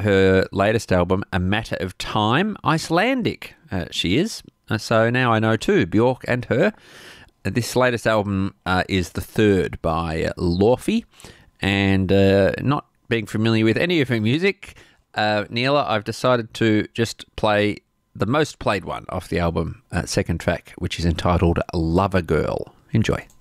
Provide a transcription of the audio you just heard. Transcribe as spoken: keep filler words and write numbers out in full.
her latest album, A Matter of Time, Icelandic. Uh, she is. Uh, so now I know too, Björk and her. Uh, this latest album uh, is the third by uh, Lorfi. And uh, not being familiar with any of her music, uh, Neela, I've decided to just play the most played one off the album, uh, second track, which is entitled Lover Girl. Enjoy.